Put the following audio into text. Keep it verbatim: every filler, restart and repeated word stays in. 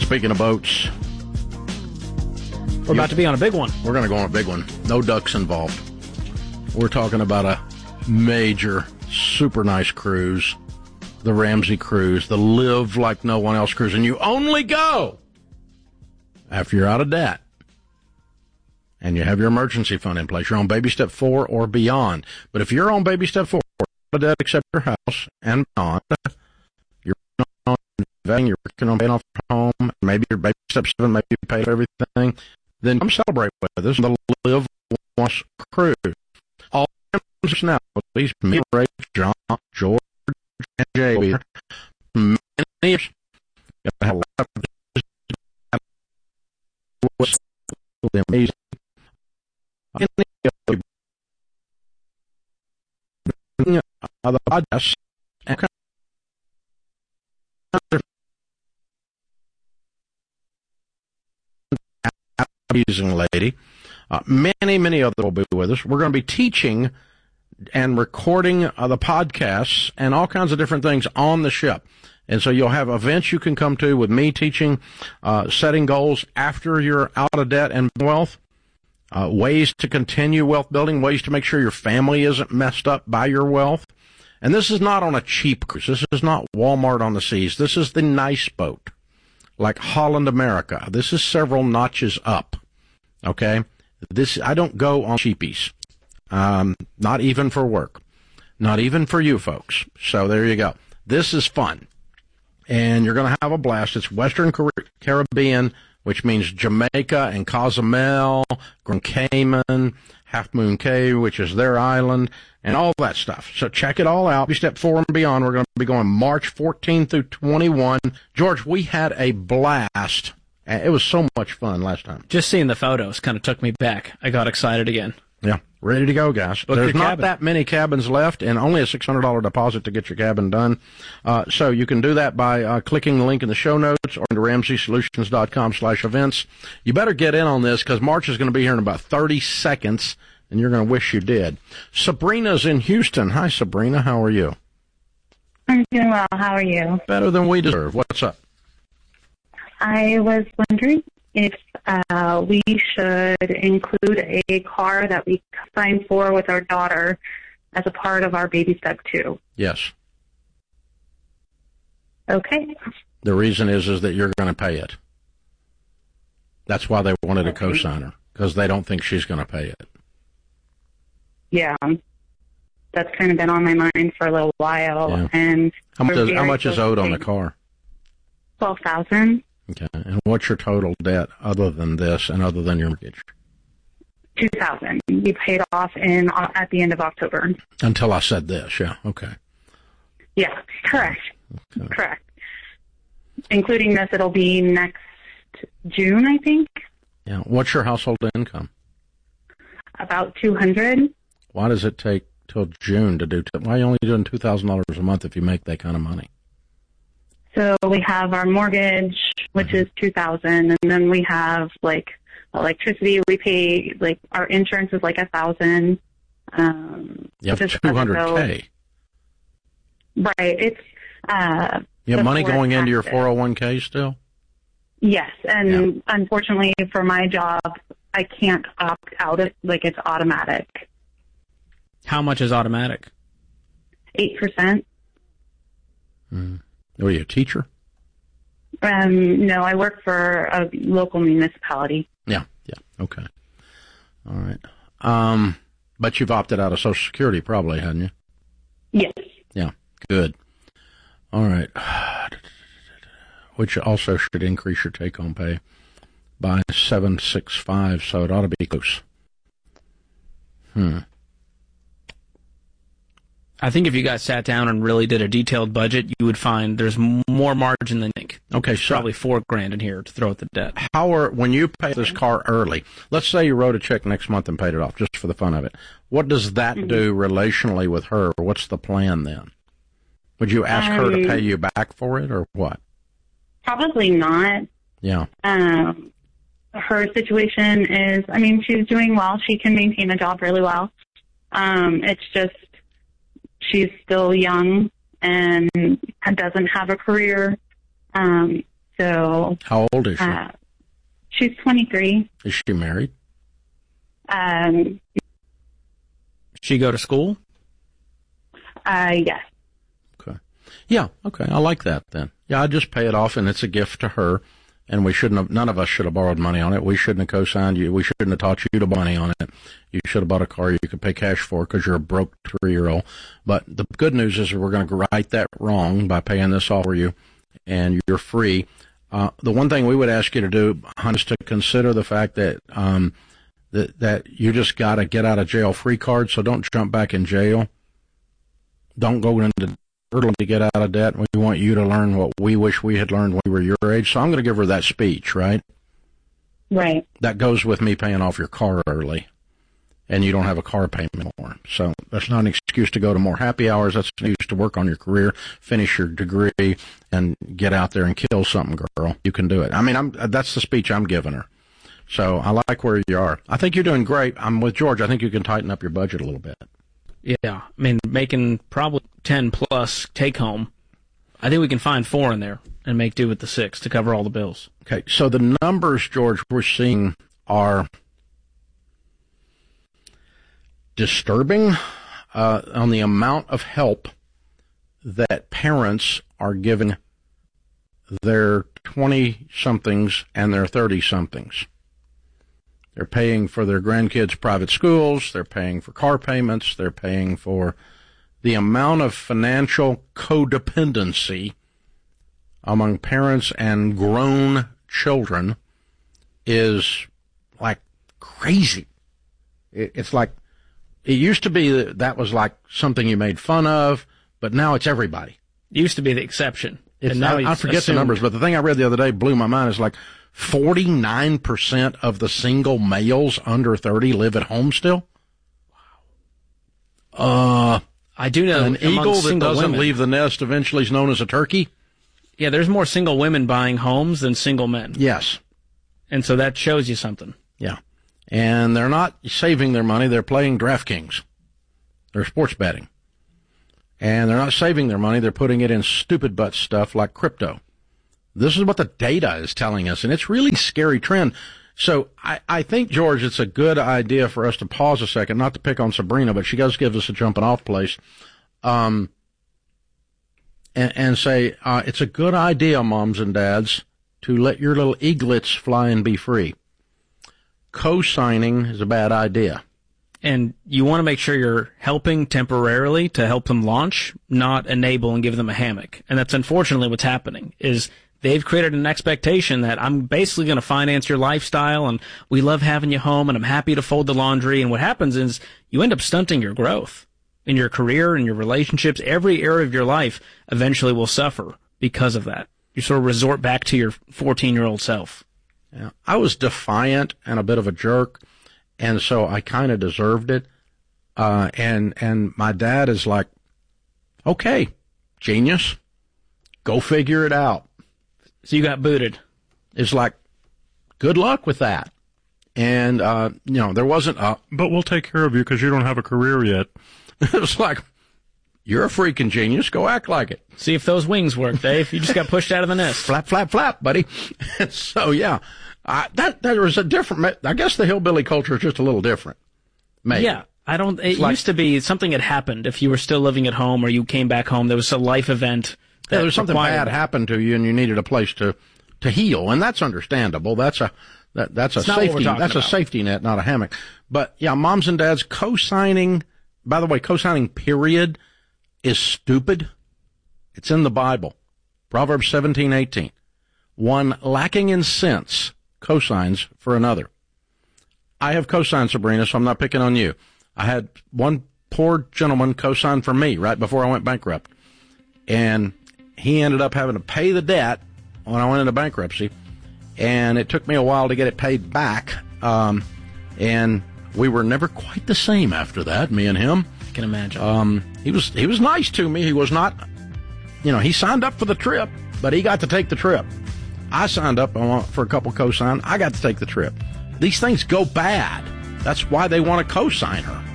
speaking of boats, we're about to be on a big one. We're going to go on a big one. No ducks involved. We're talking about a major, super nice cruise, the Ramsey Cruise, the Live Like No One Else cruise, and you only go after you're out of debt and you have your emergency fund in place. You're on baby step four or beyond. But if you're on baby step four, out of debt except your house and beyond, you're on investing, you're working on paying off your home, maybe your baby step seven, maybe you paid everything, then come celebrate with us. The Live Once Cruise. All now, please, me, Ray, John, George, and Jay. Many years. Have a lot of amazing. The podcast amazing lady. Uh, many, many others will be with us. We're going to be teaching and recording uh, the podcasts and all kinds of different things on the ship. And so you'll have events you can come to with me teaching, uh, setting goals after you're out of debt and wealth, uh, ways to continue wealth building, ways to make sure your family isn't messed up by your wealth. And this is not on a cheap cruise. This is not Walmart on the seas. This is the nice boat, like Holland America. This is several notches up. Okay? This, I don't go on cheapies. Um, not even for work. Not even for you folks. So there you go. This is fun. And you're going to have a blast. It's Western Caribbean, which means Jamaica and Cozumel, Grand Cayman, Half Moon Cay, which is their island, and all that stuff. So check it all out. Step four and beyond. We're going to be going March fourteenth through twenty-first. George, we had a blast. It was so much fun last time. Just seeing the photos kind of took me back. I got excited again. Yeah, ready to go, guys. Book There's your not cabin. that many cabins left, and only a six hundred dollars deposit to get your cabin done. Uh, so you can do that by uh, clicking the link in the show notes or into ramsey solutions dot com slash events. You better get in on this because March is going to be here in about thirty seconds, and you're going to wish you did. Sabrina's in Houston. Hi, Sabrina. How are you? I'm doing well. How are you? Better than we deserve. What's up? I was wondering if uh, we should include a car that we signed for with our daughter as a part of our baby step two. Yes. Okay. The reason is is that you're going to pay it. That's why they wanted a Okay. co-signer, because they don't think she's going to pay it. Yeah. That's kind of been on my mind for a little while. Yeah. And How much, we're is, how very much is close owed to on the car? twelve thousand dollars. Okay. And what's your total debt other than this and other than your mortgage? two thousand dollars. We paid off in at the end of October. Until I said this, yeah. Okay. Yeah, correct. Okay. Correct. Including this, it'll be next June, I think. Yeah. What's your household income? About two hundred. Why does it take till June to do? T- why are you only doing two thousand dollars a month if you make that kind of money? So we have our mortgage, which is two thousand, and then we have like electricity. We pay like our insurance is like a thousand. Um, You have which is two hundred K. Right. It's uh. You have money before going into your taxes. four oh one K still? Yes, and Yeah. unfortunately for my job, I can't opt out of like it's automatic. How much is automatic? Eight percent. Mm. Are you a teacher? Um, no, I work for a local municipality. Yeah. Yeah. Okay. All right. Um, but you've opted out of Social Security probably, hadn't you? Yes. Yeah. Good. All right. Which also should increase your take-home pay by seven sixty-five, so it ought to be close. Hmm. I think if you guys sat down and really did a detailed budget, you would find there's more margin than you think. Okay, so Probably four grand in here to throw at the debt. how are, when you pay this car early, let's say you wrote a check next month and paid it off just for the fun of it, what does that Mm-hmm. do relationally with her? What's the plan then? Would you ask her to Um, pay you back for it or what? Probably not. Yeah. Um, her situation is, I mean, she's doing well. She can maintain a job really well. Um, it's just she's still young and doesn't have a career. Um, So how old is she? Uh, she's twenty-three. Is she married? Um, she go to school? Uh, yes. Okay. Yeah. Okay. I like that then. Yeah, I just pay it off, and it's a gift to her. And we shouldn't have, none of us should have borrowed money on it. We shouldn't have co-signed you. We shouldn't have taught you to buy money on it. You should have bought a car you could pay cash for because you're a broke three-year-old. But the good news is we're going to right that wrong by paying this off for you, and you're free. Uh, the one thing we would ask you to do, hon, is to consider the fact that, um, that, that you just got a get out of jail free card, so don't jump back in jail. Don't go into early to get out of debt. We want you to learn what we wish we had learned when we were your age. So I'm going to give her that speech, right? Right. That goes with me paying off your car early, and you don't have a car payment more. So that's not an excuse to go to more happy hours. That's an excuse to work on your career, finish your degree, and get out there and kill something, girl. You can do it. I mean, I'm, that's the speech I'm giving her. So I like where you are. I think you're doing great. I'm with George. I think you can tighten up your budget a little bit. Yeah, I mean, making probably ten plus take home. I think we can find four in there and make do with the six to cover all the bills. Okay, so the numbers, George, we're seeing are disturbing uh, on the amount of help that parents are giving their twenty-somethings and their thirty-somethings. They're paying for their grandkids' private schools. They're paying for car payments. They're paying for the amount of financial codependency among parents and grown children is like crazy. It's like, it used to be that that was like something you made fun of, but now it's everybody. It used to be the exception. It's, and now I, I forget assumed. the numbers, but the thing I read the other day blew my mind. Is like forty-nine percent of the single males under thirty live at home still. Wow. Uh, I do know an eagle that doesn't women. leave the nest eventually is known as a turkey. Yeah, there's more single women buying homes than single men. Yes. And so that shows you something. Yeah. And they're not saving their money. They're playing DraftKings. They're sports betting. And they're not saving their money. They're putting it in stupid butt stuff like crypto. This is what the data is telling us, and it's really a scary trend. So I, I think, George, it's a good idea for us to pause a second, not to pick on Sabrina, but she does give us a jumping off place, um, and, and say, uh, it's a good idea, moms and dads, to let your little eaglets fly and be free. Co-signing is a bad idea. And you want to make sure you're helping temporarily to help them launch, not enable and give them a hammock. And that's unfortunately what's happening, is they've created an expectation that I'm basically going to finance your lifestyle, and we love having you home, and I'm happy to fold the laundry. And what happens is you end up stunting your growth in your career and your relationships. Every area of your life eventually will suffer because of that. You sort of resort back to your fourteen-year-old self. Yeah. I was defiant and a bit of a jerk, and so I kind of deserved it. Uh, and and my dad is like, okay, genius, go figure it out. So you got booted. It's like, good luck with that. And, uh, you know, there wasn't a, but we'll take care of you because you don't have a career yet. It was like, you're a freaking genius. Go act like it. See if those wings work, Dave. You just got pushed out of the nest. Flap, flap, flap, buddy. So, yeah, I, that, that was a different, I guess the hillbilly culture is just a little different. Maybe. Yeah. I don't, it like, used to be something had happened if you were still living at home or you came back home. There was a life event. Yeah, there's something required. bad happened to you and you needed a place to, to heal. And that's understandable. That's a, that, that's a It's not what safety, we're talking that's a about. safety net, not a hammock. But yeah, moms and dads co-signing, by the way, co-signing period is stupid. It's in the Bible. Proverbs seventeen eighteen. One lacking in sense co-signs for another. I have co-signed, Sabrina, so I'm not picking on you. I had one poor gentleman co-sign for me right before I went bankrupt. And he ended up having to pay the debt when I went into bankruptcy. And it took me a while to get it paid back. Um, and we were never quite the same after that, me and him. I can imagine. Um, he was, he was nice to me. He was not, you know, he signed up for the trip, but he got to take the trip. I signed up for a couple co-sign. I got to take the trip. These things go bad. That's why they want to co-sign her.